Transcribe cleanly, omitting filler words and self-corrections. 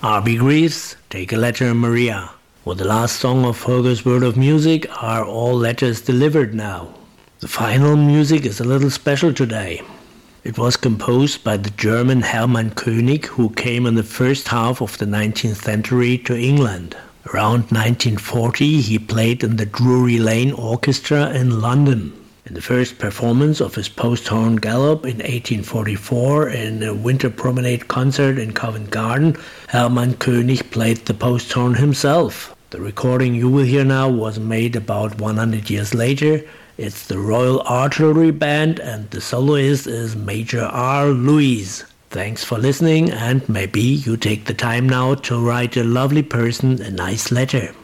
R.B. Greaves, Take a Letter, Maria. For the last song of Holger's World of Music, Are All Letters Delivered Now? The final music is a little special today. It was composed by the German Hermann König, who came in the first half of the 19th century to England. Around 1940 he played in the Drury Lane Orchestra in London. In the first performance of his Post-Horn Galop in 1844 in a Winter Promenade concert in Covent Garden, Hermann König played the Post-Horn himself. The recording you will hear now was made about 100 years later. It's the Royal Artillery Band and the soloist is Major R. Louis. Thanks for listening, and maybe you take the time now to write a lovely person a nice letter.